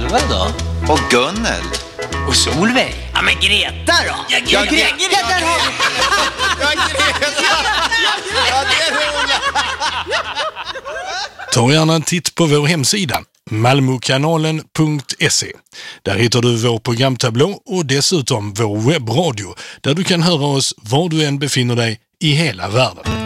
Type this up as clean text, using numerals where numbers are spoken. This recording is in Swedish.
Alva då? Och Gunnel. Och Solveig? Ja, men Greta då? Ja, Greta har vi. Ja, Greta! Ja, det är roligt! Ta gärna en titt på vår hemsida malmokanalen.se. Där hittar du vår programtablå och dessutom vår webbradio där du kan höra oss var du än befinner dig i hela världen.